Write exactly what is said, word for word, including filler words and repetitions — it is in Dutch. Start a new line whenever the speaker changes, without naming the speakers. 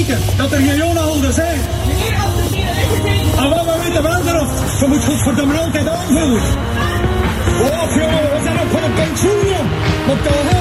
kijken dat er geen jonenhouders zijn. En wat we weten wel erop, ze moet godverdomme altijd aanvullen. Och jongen, we zijn ook van een pensioen, joh. Maar toch